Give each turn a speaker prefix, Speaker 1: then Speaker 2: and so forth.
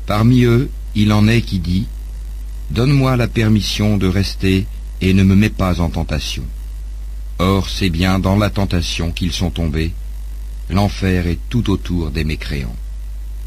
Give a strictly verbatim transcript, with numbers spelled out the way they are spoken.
Speaker 1: Parmi eux, il en est qui dit: Donne-moi la permission de rester et ne me mets pas en tentation. Or, c'est bien dans la tentation qu'ils sont tombés. L'enfer est tout autour des mécréants.